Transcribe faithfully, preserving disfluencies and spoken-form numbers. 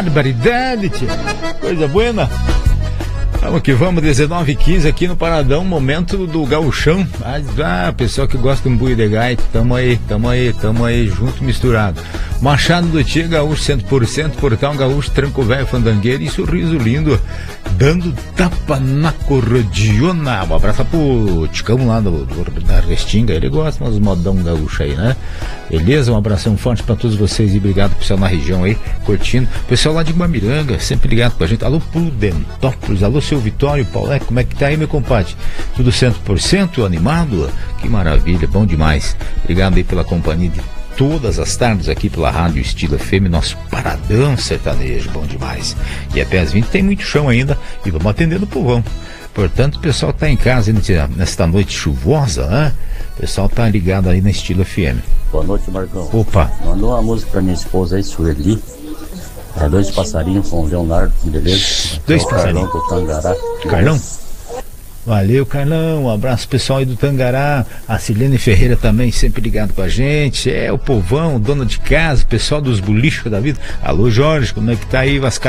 Barbaridade, tia. Coisa buena. Vamos que vamos, dezenove e quinze aqui no Paradão, momento do gauchão. Ah, pessoal que gosta de um bui de gaita, tamo aí, tamo aí, tamo aí, junto, misturado. Machado do Tia, gaúcho cem por cento, Portal Gaúcho, Tranco Velho, Fandangueira e Sorriso Lindo, dando tapa na cordiona. Um abraço pro Ticão lá do, do, da Restinga, ele gosta dos modão gaúcho aí, né? Beleza? Um abração forte pra todos vocês e obrigado pro pessoal na região aí, curtindo. Pessoal lá de Guamiranga, sempre ligado com a gente. Alô, Prudentópolis, alô, seu Vitório, Paulé, como é que tá aí, meu compadre? Tudo cem por cento animado? Que maravilha, bom demais. Obrigado aí pela companhia de todas as tardes aqui pela Rádio Estilo F M, nosso Paradão Sertanejo, bom demais. E até às vinte tem muito chão ainda e vamos atendendo o povão. Portanto, o pessoal tá em casa nesta noite chuvosa, né? O pessoal tá ligado aí na Estilo F M. Boa noite, Marcão. Opa. Mandou uma música pra minha esposa aí, Sueli. É, dois passarinhos com o Leonardo, beleza? Dois é passarinhos. Carlão do Tangará. Carlão? Valeu, Carlão, um abraço pessoal aí do Tangará, a Silene Ferreira também sempre ligado com a gente, é o povão, dona de casa, pessoal dos bolichos da vida. Alô, Jorge, como é que tá aí, Vasca?